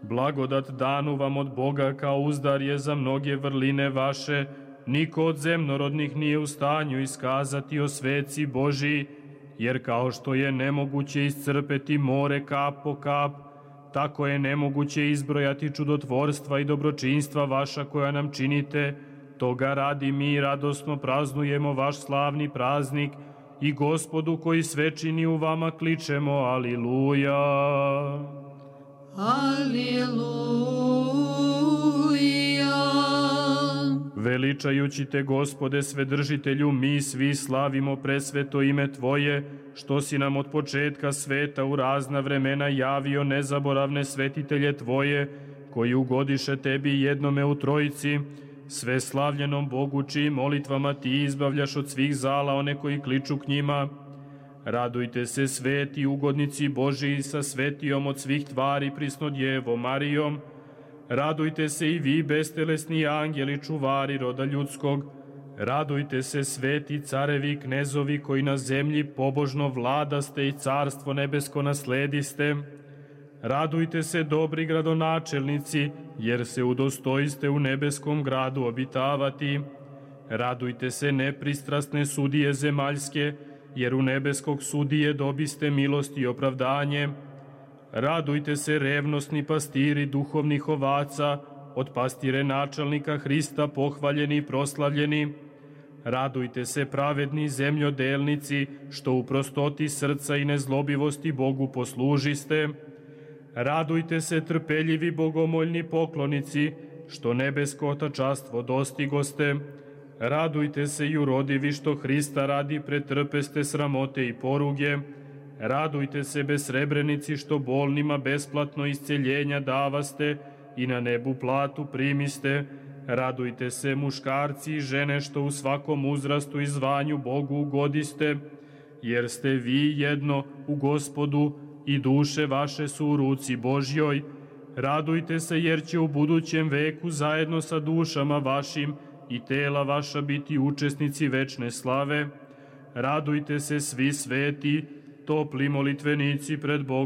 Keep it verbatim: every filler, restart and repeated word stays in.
Blagodat danu vam od Boga kao uzdar je za mnoge vrline vaše, niko od zemnorodnih nije u stanju iskazati o sveci Božiji, jer kao što je nemoguće iscrpeti more kap po kap, tako je nemoguće izbrojati čudotvorstva i dobročinstva vaša koja nam činite. Toga radi mi radosno praznujemo vaš slavni praznik i Gospodu koji sve čini u vama kličemo Aliluja. Aliluja. Veličajući te, Gospode Svedržitelju, mi svi slavimo presveto ime Tvoje, što si nam od početka sveta u razna vremena javio nezaboravne svetitelje Tvoje, koji ugodiše Tebi jednome u Trojici, sve slavljenom Bogu čijim molitvama Ti izbavljaš od svih zala one koji kliču k njima. Radujte se, sveti ugodnici Božiji, sa svetijom od svih tvari prisno Djevo Marijom. Radujte se i vi, bestelesni angeli, čuvari roda ljudskog. Radujte se, sveti carevi, knezovi, koji na zemlji pobožno vladaste i carstvo nebesko naslediste. Radujte se, dobri gradonačelnici, jer se udostojiste u nebeskom gradu obitavati. Radujte se, nepristrasne sudije zemaljske, jer u nebeskog sudije dobiste milost i opravdanje. Radujte se, revnosni pastiri duhovnih ovaca, od pastire načelnika Hrista pohvaljeni i proslavljeni. Radujte se, pravedni zemljodelnici, što u prostoti srca i nezlobivosti Bogu poslužiste. Radujte se, trpeljivi bogomoljni poklonici, što nebesko otačastvo dostigoste. Radujte se, jurodivi, što Hrista radi pretrpeste sramote i poruge. Radujte se, besrebrenici, što bolnima besplatno isceljenja davaste i na nebu platu primiste. Radujte se, muškarci i žene, što u svakom uzrastu i zvanju Bogu ugodiste, jer ste vi jedno u Gospodu i duše vaše su u ruci Božjoj. Radujte se, jer će u budućem veku zajedno sa dušama vašim i tela vaša biti učesnici večne slave. Radujte se, svi sveti, topli molitvenici pred Bogom